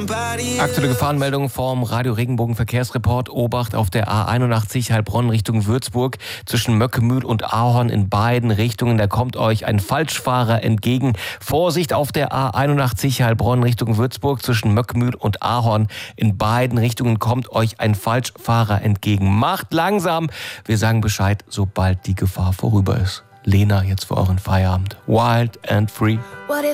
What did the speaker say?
Aktuelle Gefahrenmeldung vom Radio Regenbogen Verkehrsreport. Obacht auf der A81 Heilbronn Richtung Würzburg zwischen Möckemühl und Ahorn in beiden Richtungen. Da kommt euch ein Falschfahrer entgegen. Vorsicht auf der A81 Heilbronn Richtung Würzburg zwischen Möckemühl und Ahorn in beiden Richtungen kommt euch ein Falschfahrer entgegen. Macht langsam. Wir sagen Bescheid, sobald die Gefahr vorüber ist. Lena, jetzt für euren Feierabend. Wild and Free.